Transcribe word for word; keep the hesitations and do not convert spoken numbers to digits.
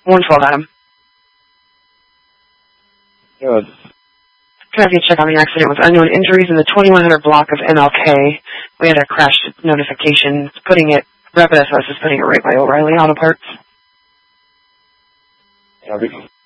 one twelve, Adam. Good. Can I have you check on the accident with unknown injuries in the twenty-one hundred block of M L K? We had a crash notification. It's putting it, Rapid S O S is putting it right by O'Reilly Auto Parts. Copy.